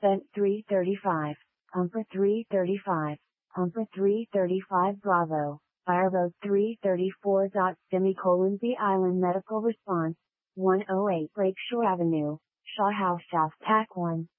Vent 335, Umper 335, Umper 335 Bravo, Fire Road 334. B Island Medical Response, 108 Lakeshore Avenue, Shaw House South TAC 1.